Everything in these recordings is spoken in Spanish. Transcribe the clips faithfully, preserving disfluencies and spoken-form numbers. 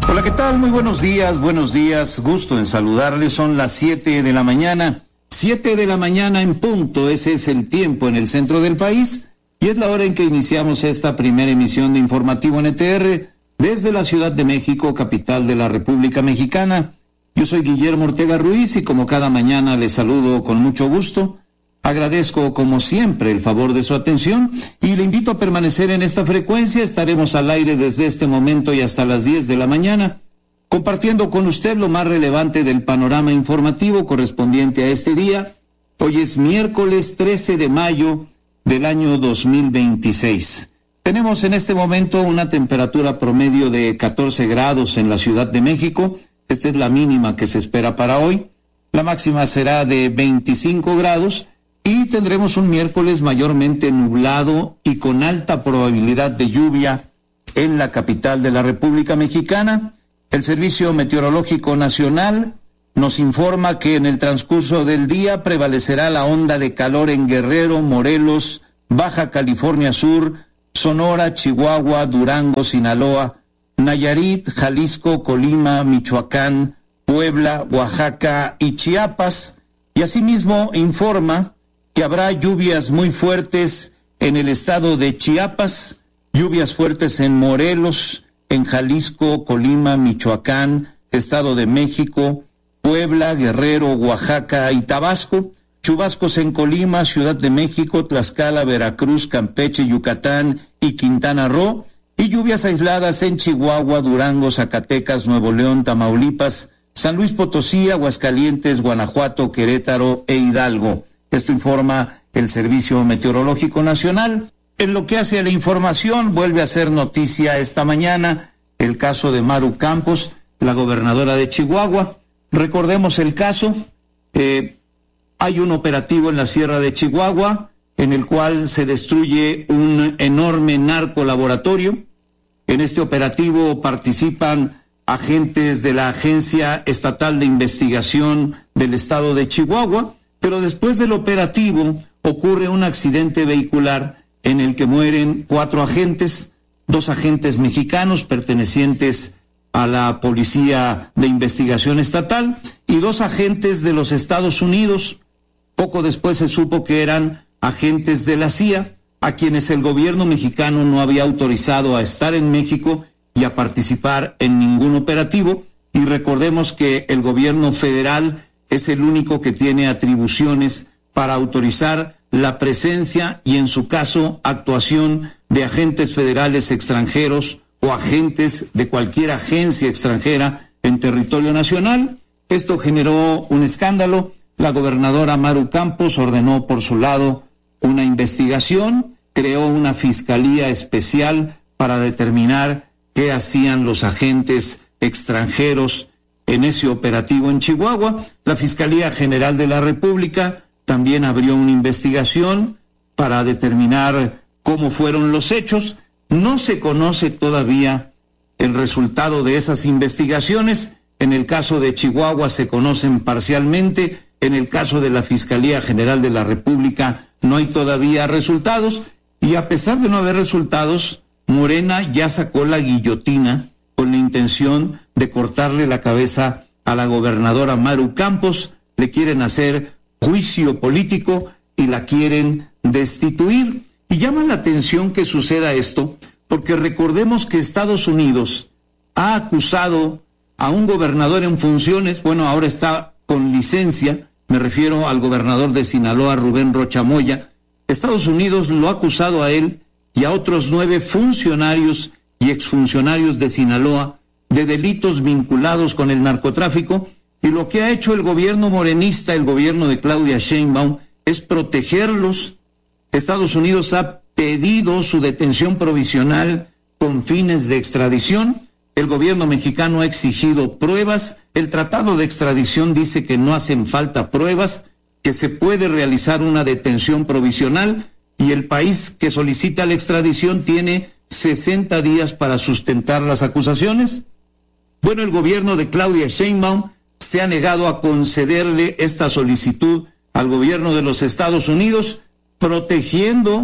Hola, ¿qué tal? Muy buenos días, buenos días, gusto en saludarles. Son las siete de la mañana, siete de la mañana en punto, ese es el tiempo en el centro del país y es la hora en que iniciamos esta primera emisión de Informativo N T R desde la Ciudad de México, capital de la República Mexicana. Yo soy Guillermo Ortega Ruiz y como cada mañana les saludo con mucho gusto. Agradezco como siempre el favor de su atención y le invito a permanecer en esta frecuencia. Estaremos al aire desde este momento y hasta las diez de la mañana, compartiendo con usted lo más relevante del panorama informativo correspondiente a este día. Hoy es miércoles trece de mayo del año dos mil veintiséis. Tenemos en este momento una temperatura promedio de catorce grados en la Ciudad de México. Esta es la mínima que se espera para hoy. La máxima será de veinticinco grados. Y tendremos un miércoles mayormente nublado y con alta probabilidad de lluvia en la capital de la República Mexicana. El Servicio Meteorológico Nacional nos informa que en el transcurso del día prevalecerá la onda de calor en Guerrero, Morelos, Baja California Sur, Sonora, Chihuahua, Durango, Sinaloa, Nayarit, Jalisco, Colima, Michoacán, Puebla, Oaxaca y Chiapas. Y asimismo informa que habrá lluvias muy fuertes en el estado de Chiapas, lluvias fuertes en Morelos, en Jalisco, Colima, Michoacán, Estado de México, Puebla, Guerrero, Oaxaca y Tabasco, chubascos en Colima, Ciudad de México, Tlaxcala, Veracruz, Campeche, Yucatán y Quintana Roo, y lluvias aisladas en Chihuahua, Durango, Zacatecas, Nuevo León, Tamaulipas, San Luis Potosí, Aguascalientes, Guanajuato, Querétaro e Hidalgo. Esto informa el Servicio Meteorológico Nacional. En lo que hace a la información, vuelve a ser noticia esta mañana el caso de Maru Campos, la gobernadora de Chihuahua. Recordemos el caso. Eh, hay un operativo en la Sierra de Chihuahua en el cual se destruye un enorme narcolaboratorio. En este operativo participan agentes de la Agencia Estatal de Investigación del Estado de Chihuahua. Pero después del operativo ocurre un accidente vehicular en el que mueren cuatro agentes, dos agentes mexicanos pertenecientes a la Policía de Investigación Estatal y dos agentes de los Estados Unidos. Poco después se supo que eran agentes de la C I A, a quienes el gobierno mexicano no había autorizado a estar en México y a participar en ningún operativo. Y recordemos que el gobierno federal es el único que tiene atribuciones para autorizar la presencia y, en su caso, actuación de agentes federales extranjeros o agentes de cualquier agencia extranjera en territorio nacional. Esto generó un escándalo. La gobernadora Maru Campos ordenó por su lado una investigación, creó una fiscalía especial para determinar qué hacían los agentes extranjeros en ese operativo en Chihuahua. La Fiscalía General de la República también abrió una investigación para determinar cómo fueron los hechos. No se conoce todavía el resultado de esas investigaciones. En el caso de Chihuahua se conocen parcialmente. En el caso de la Fiscalía General de la República no hay todavía resultados. Y a pesar de no haber resultados, Morena ya sacó la guillotina con la intención de cortarle la cabeza a la gobernadora Maru Campos. Le quieren hacer juicio político y la quieren destituir. Y llama la atención que suceda esto, porque recordemos que Estados Unidos ha acusado a un gobernador en funciones, bueno, ahora está con licencia, me refiero al gobernador de Sinaloa, Rubén Rocha Moya. Estados Unidos lo ha acusado a él y a otros nueve funcionarios y exfuncionarios de Sinaloa de delitos vinculados con el narcotráfico, y lo que ha hecho el gobierno morenista, el gobierno de Claudia Sheinbaum, es protegerlos. Estados Unidos ha pedido su detención provisional con fines de extradición. El gobierno mexicano ha exigido pruebas. El tratado de extradición dice que no hacen falta pruebas, que se puede realizar una detención provisional, y el país que solicita la extradición tiene sesenta días para sustentar las acusaciones. Bueno, el gobierno de Claudia Sheinbaum se ha negado a concederle esta solicitud al gobierno de los Estados Unidos, protegiendo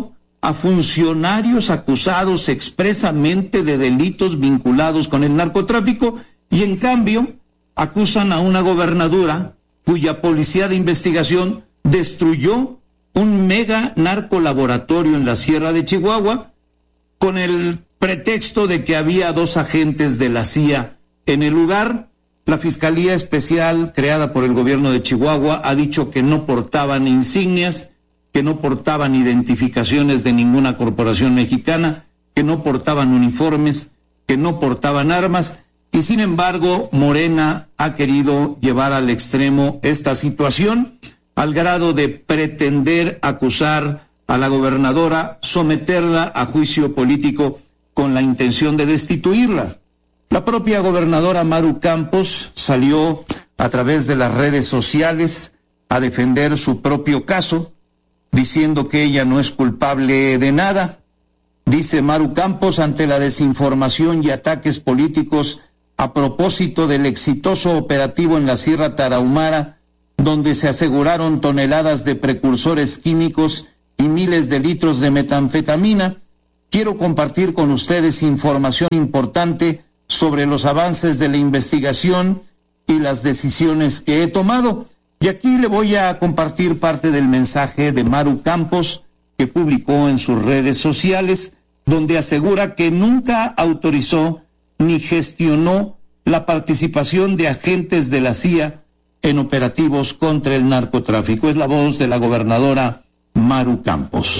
a funcionarios acusados expresamente de delitos vinculados con el narcotráfico y en cambio acusan a una gobernadora cuya policía de investigación destruyó un mega narcolaboratorio en la Sierra de Chihuahua con el pretexto de que había dos agentes de la C I A en el lugar. La Fiscalía Especial creada por el gobierno de Chihuahua ha dicho que no portaban insignias, que no portaban identificaciones de ninguna corporación mexicana, que no portaban uniformes, que no portaban armas, y sin embargo Morena ha querido llevar al extremo esta situación al grado de pretender acusar a la gobernadora, someterla a juicio político con la intención de destituirla. La propia gobernadora Maru Campos salió a través de las redes sociales a defender su propio caso, diciendo que ella no es culpable de nada. Dice Maru Campos, ante la desinformación y ataques políticos a propósito del exitoso operativo en la Sierra Tarahumara, donde se aseguraron toneladas de precursores químicos y miles de litros de metanfetamina, quiero compartir con ustedes información importante sobre los avances de la investigación y las decisiones que he tomado. Y aquí le voy a compartir parte del mensaje de Maru Campos que publicó en sus redes sociales, donde asegura que nunca autorizó ni gestionó la participación de agentes de la C I A en operativos contra el narcotráfico. Es la voz de la gobernadora Maru Campos.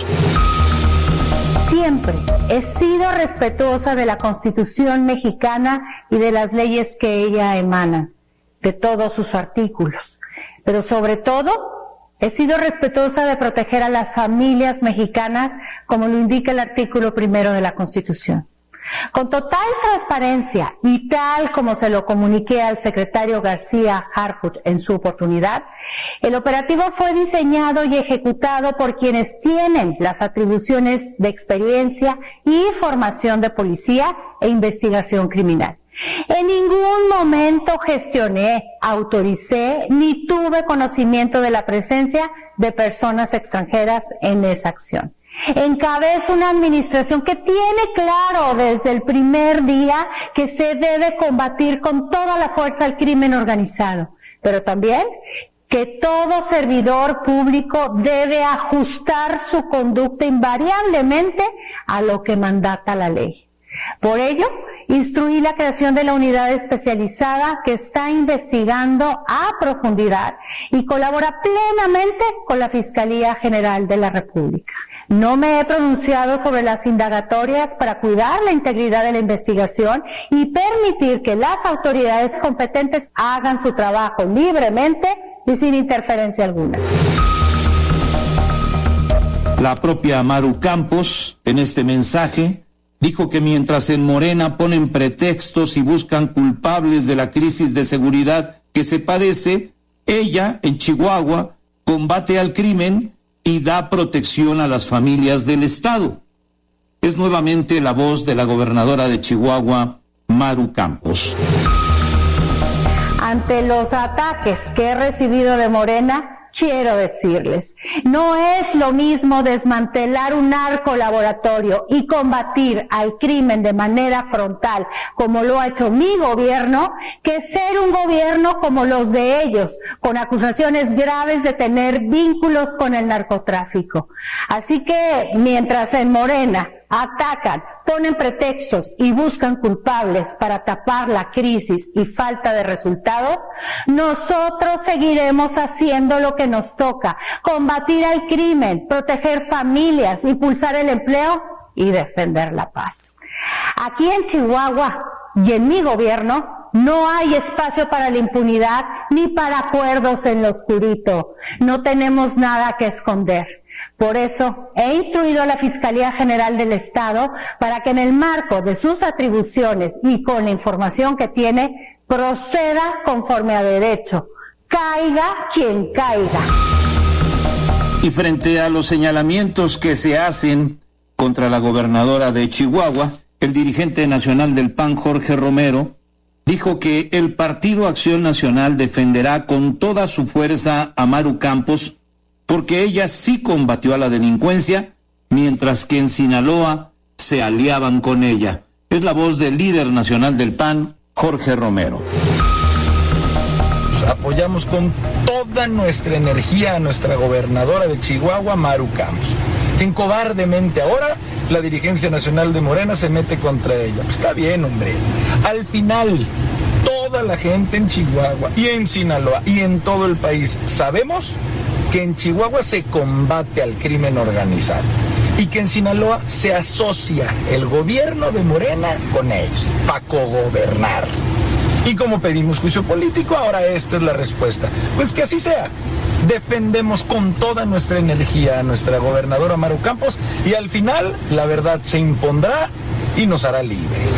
Siempre he sido respetuosa de la Constitución mexicana y de las leyes que ella emana, de todos sus artículos. Pero sobre todo, he sido respetuosa de proteger a las familias mexicanas, como lo indica el artículo primero de la Constitución. Con total transparencia y tal como se lo comuniqué al secretario García Harfuch en su oportunidad, el operativo fue diseñado y ejecutado por quienes tienen las atribuciones de experiencia y formación de policía e investigación criminal. En ningún momento gestioné, autoricé ni tuve conocimiento de la presencia de personas extranjeras en esa acción. Encabeza una administración que tiene claro desde el primer día que se debe combatir con toda la fuerza el crimen organizado, pero también que todo servidor público debe ajustar su conducta invariablemente a lo que mandata la ley. Por ello, instruí la creación de la unidad especializada que está investigando a profundidad y colabora plenamente con la Fiscalía General de la República. No me he pronunciado sobre las indagatorias para cuidar la integridad de la investigación y permitir que las autoridades competentes hagan su trabajo libremente y sin interferencia alguna. La propia Maru Campos, en este mensaje, dijo que mientras en Morena ponen pretextos y buscan culpables de la crisis de seguridad que se padece, ella, en Chihuahua, combate al crimen y da protección a las familias del Estado. Es nuevamente la voz de la gobernadora de Chihuahua, Maru Campos. Ante los ataques que he recibido de Morena, quiero decirles, no es lo mismo desmantelar un narcolaboratorio y combatir al crimen de manera frontal, como lo ha hecho mi gobierno, que ser un gobierno como los de ellos, con acusaciones graves de tener vínculos con el narcotráfico. Así que, mientras en Morena atacan, ponen pretextos y buscan culpables para tapar la crisis y falta de resultados, nosotros seguiremos haciendo lo que nos toca: combatir al crimen, proteger familias, impulsar el empleo y defender la paz. Aquí en Chihuahua y en mi gobierno no hay espacio para la impunidad ni para acuerdos en lo oscurito. No tenemos nada que esconder. Por eso he instruido a la Fiscalía General del Estado para que en el marco de sus atribuciones y con la información que tiene, proceda conforme a derecho. Caiga quien caiga. Y frente a los señalamientos que se hacen contra la gobernadora de Chihuahua, el dirigente nacional del P A N, Jorge Romero, dijo que el Partido Acción Nacional defenderá con toda su fuerza a Maru Campos porque ella sí combatió a la delincuencia mientras que en Sinaloa se aliaban con ella. Es la voz del líder nacional del P A N, Jorge Romero. Apoyamos con toda nuestra energía a nuestra gobernadora de Chihuahua, Maru Campos, quien cobardemente ahora la dirigencia nacional de Morena se mete contra ella. Pues está bien, hombre. Al final, toda la gente en Chihuahua y en Sinaloa y en todo el país sabemos que en Chihuahua se combate al crimen organizado y que en Sinaloa se asocia el gobierno de Morena con ellos para cogobernar. Y como pedimos juicio político, ahora esta es la respuesta. Pues que así sea. Defendemos con toda nuestra energía a nuestra gobernadora Maru Campos y al final la verdad se impondrá y nos hará libres.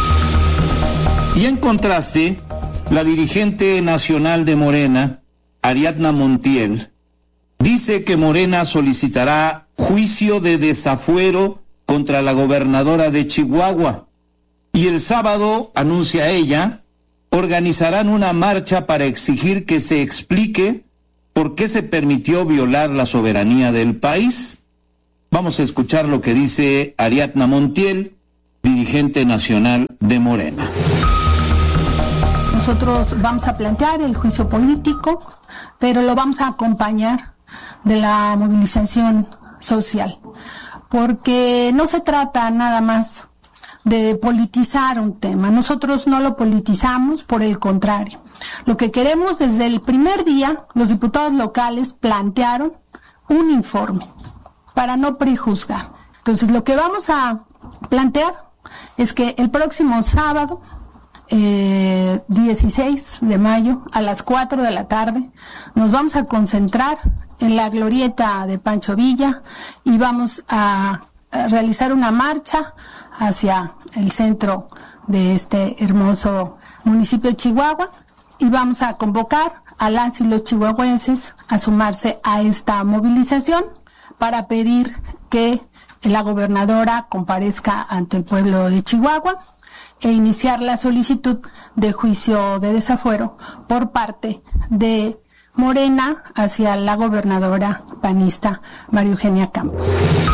Y en contraste, la dirigente nacional de Morena, Ariadna Montiel, dice que Morena solicitará juicio de desafuero contra la gobernadora de Chihuahua. Y el sábado, anuncia ella, organizarán una marcha para exigir que se explique por qué se permitió violar la soberanía del país. Vamos a escuchar lo que dice Ariadna Montiel, dirigente nacional de Morena. Nosotros vamos a plantear el juicio político, pero lo vamos a acompañar de la movilización social, porque no se trata nada más de politizar un tema. Nosotros no lo politizamos, por el contrario. Lo que queremos, desde el primer día, los diputados locales plantearon un informe para no prejuzgar. Entonces, lo que vamos a plantear es que el próximo sábado, eh, dieciséis de mayo, a las cuatro de la tarde, nos vamos a concentrar en la glorieta de Pancho Villa y vamos a, a realizar una marcha hacia el centro de este hermoso municipio de Chihuahua y vamos a convocar a las y los chihuahuenses a sumarse a esta movilización para pedir que la gobernadora comparezca ante el pueblo de Chihuahua e iniciar la solicitud de juicio de desafuero por parte de Morena hacia la gobernadora panista María Eugenia Campos.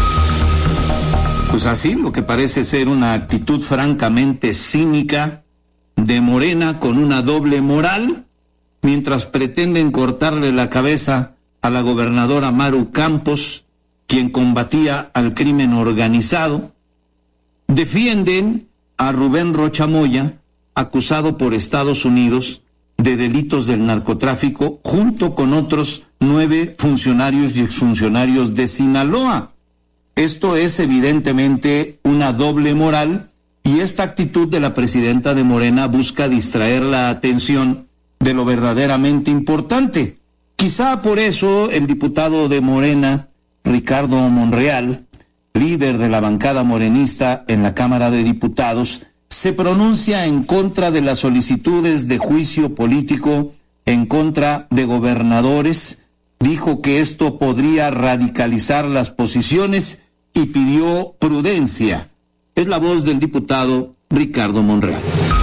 Pues así, lo que parece ser una actitud francamente cínica de Morena con una doble moral, mientras pretenden cortarle la cabeza a la gobernadora Maru Campos, quien combatía al crimen organizado, defienden a Rubén Rocha Moya, acusado por Estados Unidos de delitos del narcotráfico, junto con otros nueve funcionarios y exfuncionarios de Sinaloa. Esto es evidentemente una doble moral y esta actitud de la presidenta de Morena busca distraer la atención de lo verdaderamente importante. Quizá por eso el diputado de Morena, Ricardo Monreal, líder de la bancada morenista en la Cámara de Diputados, se pronuncia en contra de las solicitudes de juicio político en contra de gobernadores, dijo que esto podría radicalizar las posiciones y pidió prudencia. Es la voz del diputado Ricardo Monreal.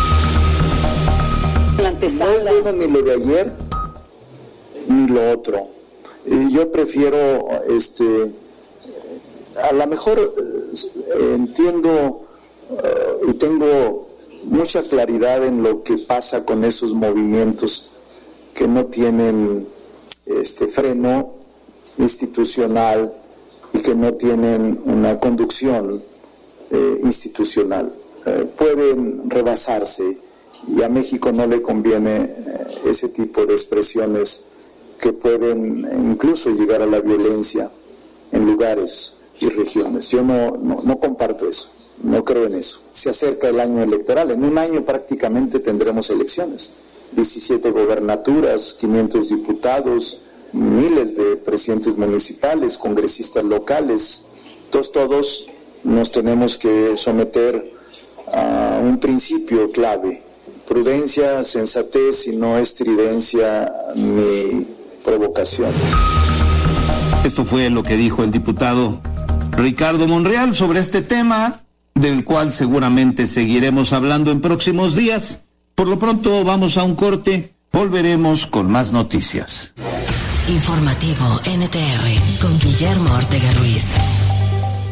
No es bueno ni lo de ayer ni lo otro. Eh, yo prefiero, este, a lo mejor eh, entiendo uh, y tengo mucha claridad en lo que pasa con esos movimientos que no tienen este freno institucional y que no tienen una conducción eh, institucional. Eh, pueden rebasarse y a México no le conviene eh, ese tipo de expresiones que pueden incluso llegar a la violencia en lugares y regiones. Yo no, no, no comparto eso, no creo en eso. Se acerca el año electoral, en un año prácticamente tendremos elecciones, diecisiete gobernaturas, quinientos diputados, miles de presidentes municipales, congresistas locales. Entonces todos nos tenemos que someter a un principio clave: prudencia, sensatez y no estridencia ni provocación. Esto fue lo que dijo el diputado Ricardo Monreal sobre este tema, del cual seguramente seguiremos hablando en próximos días. Por lo pronto vamos a un corte, volveremos con más noticias. Informativo N T R con Guillermo Ortega Ruiz.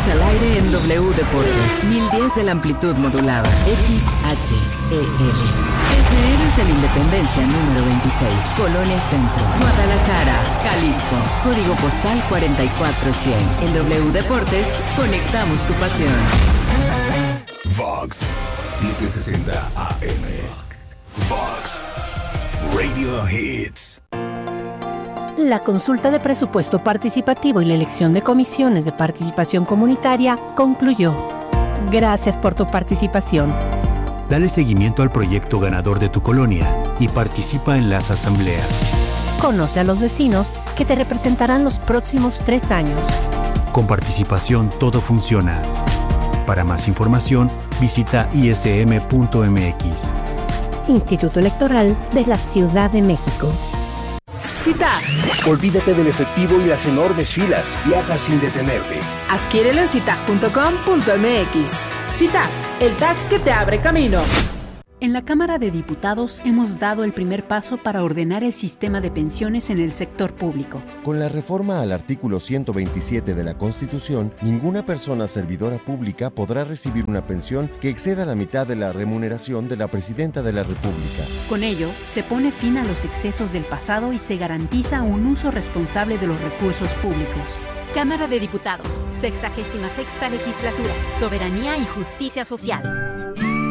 al aire en W Deportes. mil diez de la amplitud modulada. X H E L. Desde Héroes de la Independencia número veintiséis. Colonia Centro. Guadalajara, Jalisco. Código postal cuarenta y cuatro cien. En W Deportes, conectamos tu pasión. Vox setecientos sesenta A M. Vox Radio Hits. La consulta de presupuesto participativo y la elección de comisiones de participación comunitaria concluyó. Gracias por tu participación. Dale seguimiento al proyecto ganador de tu colonia y participa en las asambleas. Conoce a los vecinos que te representarán los próximos tres años. Con participación todo funciona. Para más información, visita i s m punto m x. Instituto Electoral de la Ciudad de México. Cita. Olvídate del efectivo y las enormes filas. Viaja sin detenerte. Adquiérelo en cita punto com punto m x. Cita, el tag que te abre camino. En la Cámara de Diputados hemos dado el primer paso para ordenar el sistema de pensiones en el sector público. Con la reforma al artículo ciento veintisiete de la Constitución, ninguna persona servidora pública podrá recibir una pensión que exceda la mitad de la remuneración de la Presidenta de la República. Con ello, se pone fin a los excesos del pasado y se garantiza un uso responsable de los recursos públicos. Cámara de Diputados, sexagésima sexta legislatura, Soberanía y Justicia Social.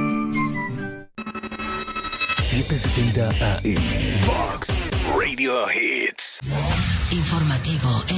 setecientos sesenta A M. Vox Radio Hits. Informativo.